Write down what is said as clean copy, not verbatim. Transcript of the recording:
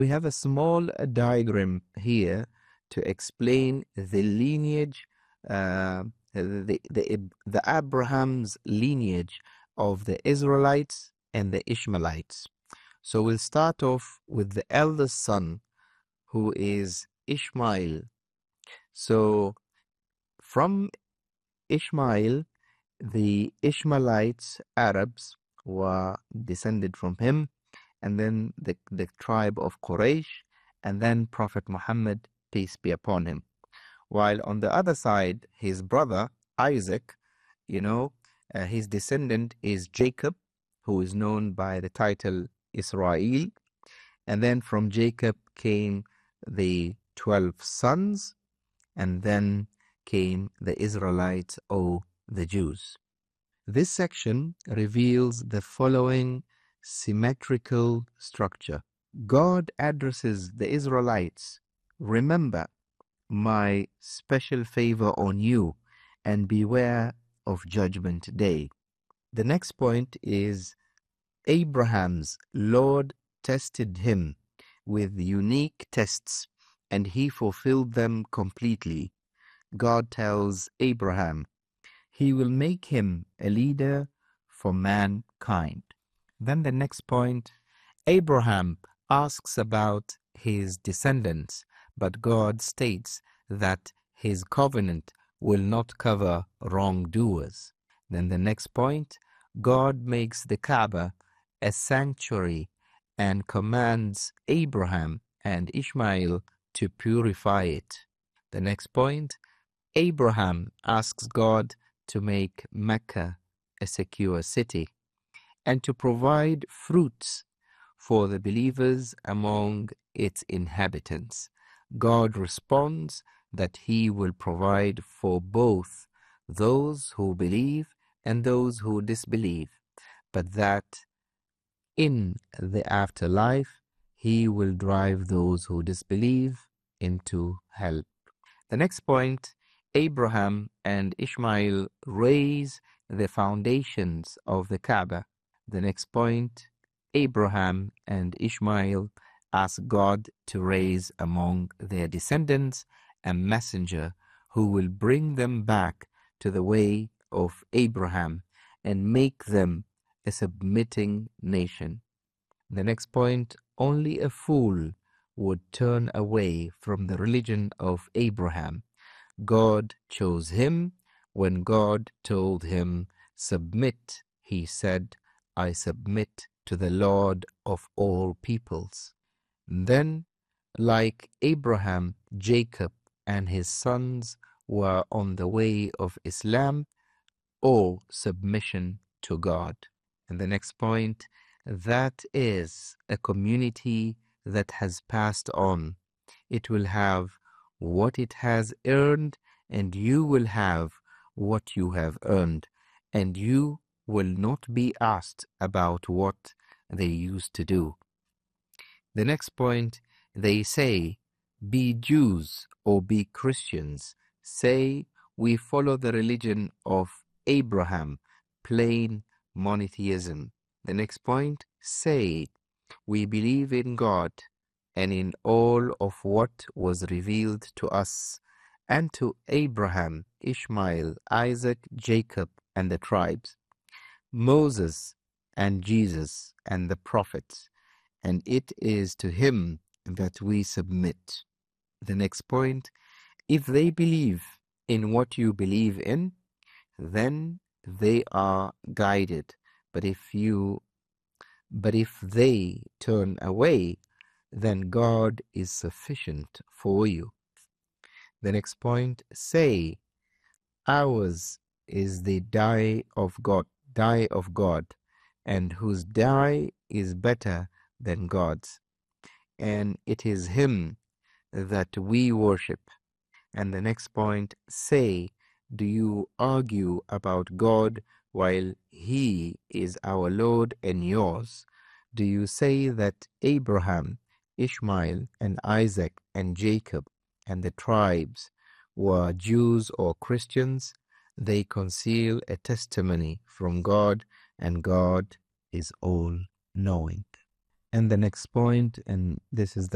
We have a small diagram here to explain the lineage, the Abraham's lineage of the Israelites and the Ishmaelites. So we'll start off with the eldest son, who is Ishmael. So from Ishmael, the Ishmaelites, Arabs, were descended from him, and then the tribe of Quraysh, and then Prophet Muhammad, peace be upon him. While on the other side, his brother Isaac, his descendant is Jacob, who is known by the title Israel. And then from Jacob came the 12 sons, and then came the Israelites, or the Jews. This section reveals the following symmetrical structure. God addresses the Israelites, "Remember my special favor on you, and beware of judgment day." The next point is Abraham's Lord tested him with unique tests, and he fulfilled them completely. God tells Abraham he will make him a leader for mankind. Then the next point, Abraham asks about his descendants, but God states that his covenant will not cover wrongdoers. Then the next point, God makes the Kaaba a sanctuary and commands Abraham and Ishmael to purify it. The next point, Abraham asks God to make Mecca a secure city and to provide fruits for the believers among its inhabitants. God responds that he will provide for both those who believe and those who disbelieve, but that in the afterlife he will drive those who disbelieve into hell. The next point, Abraham and Ishmael raise the foundations of the Kaaba. The next point, Abraham and Ishmael ask God to raise among their descendants a messenger who will bring them back to the way of Abraham and make them a submitting nation. The next point, only a fool would turn away from the religion of Abraham. God chose him. When God told him, "Submit," he said, "I submit to the Lord of all peoples." Then, like Abraham, Jacob and his sons were on the way of Islam, or submission to God. And the next point, that is a community that has passed on. It will have what it has earned, and you will have what you have earned, and you will not be asked about what they used to do. The next point, they say, "Be Jews or be Christians. Say, we follow the religion of Abraham," plain monotheism. The next point, say, "We believe in God and in all of what was revealed to us and to Abraham, Ishmael, Isaac, Jacob, and the tribes, Moses and Jesus and the prophets, and it is to him that we submit." The next point, if they believe in what you believe in, then they are guided. But if they turn away, then God is sufficient for you. The next point, say, ours is the dye of God, and whose dye is better than God's, and it is him that we worship. And the next point, say, do you argue about God while he is our Lord and yours? Do you say that Abraham, Ishmael, and Isaac, and Jacob, and the tribes were Jews or Christians? They conceal a testimony from God, and God is all-knowing. And the next point, and this is the